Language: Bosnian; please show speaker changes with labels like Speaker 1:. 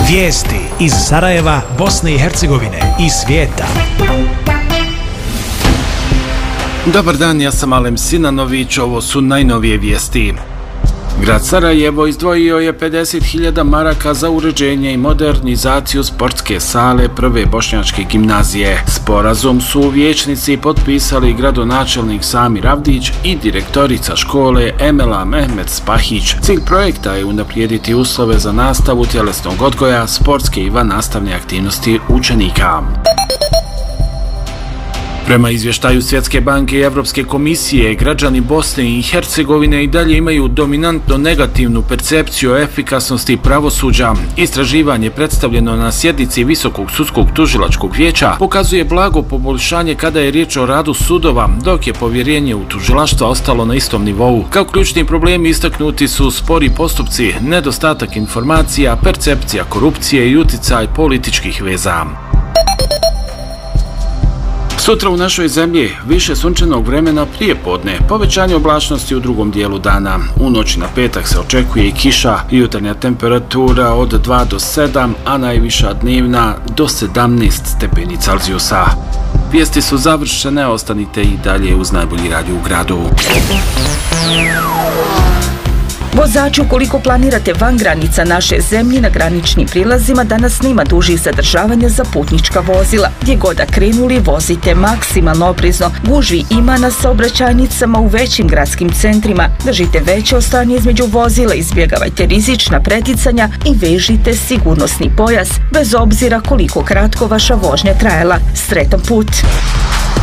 Speaker 1: Vijesti iz Sarajeva, Bosne i Hercegovine i svijeta.
Speaker 2: Dobar dan, ja sam Alem Sinanović, ovo su najnovije vijesti. Grad Sarajevo izdvojio je 50.000 maraka za uređenje i modernizaciju sportske sale prve bošnjačke gimnazije. Sporazum su vijećnici potpisali gradonačelnik Samir Avdić i direktorica škole Emela Mehmet Spahić. Cilj projekta je unaprijediti uslove za nastavu tjelesnog odgoja, sportske i vannastavne aktivnosti učenika. Prema izvještaju Svjetske banke i Europske komisije, građani Bosne i Hercegovine i dalje imaju dominantno negativnu percepciju o efikasnosti pravosuđa. Istraživanje predstavljeno na sjednici Visokog sudskog tužilačkog vijeća pokazuje blago poboljšanje kada je riječ o radu sudova, dok je povjerenje u tužilaštva ostalo na istom nivou. Kao ključni problemi istaknuti su spori postupci, nedostatak informacija, percepcija korupcije i utjecaj političkih veza. Sutra u našoj zemlji više sunčanog vremena prije podne, povećanje oblačnosti u drugom dijelu dana. U noći na petak se očekuje i kiša, jutarnja temperatura od 2 do 7, a najviša dnevna do 17 stepeni Celzijusa. Vijesti su završene, ostanite i dalje uz najbolji radio u gradu.
Speaker 3: Vozači, ukoliko planirate van granica naše zemlje, na graničnim prilazima danas nema dužih zadržavanja za putnička vozila. Gdje god da krenuli, vozite maksimalno oprezno. Gužvi ima na saobraćajnicama u većim gradskim centrima. Držite veće odstojanje između vozila, izbjegavajte rizična preticanja i vežite sigurnosni pojas, bez obzira koliko kratko vaša vožnja trajala. Sretan put!